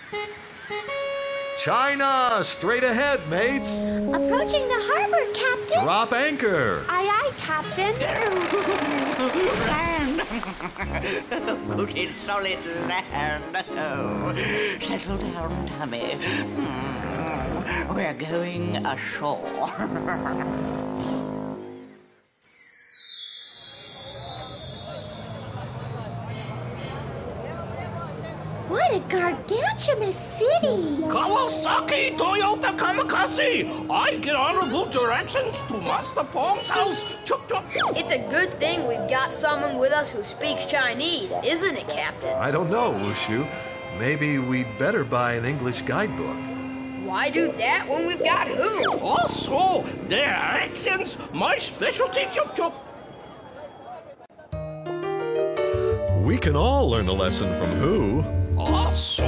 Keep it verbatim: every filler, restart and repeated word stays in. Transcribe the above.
China, straight ahead, mates. Approaching the harbor, Captain. Drop anchor. Aye, aye, Captain. Land! Good and solid land. Oh, settle down, Tommy. Hmm, we're going ashore. What a gargantuous city! Kawasaki Toyota Kamikaze! I get honorable directions to Master Pong's house. Chup chup. It's a good thing we've got someone with us who speaks Chinese, isn't it, Captain? I don't know, Wushu. Maybe we'd better buy an English guidebook. Why do that when we've got who? Also, their accents, my specialty. Chup chup. We can all learn a lesson from who. Also.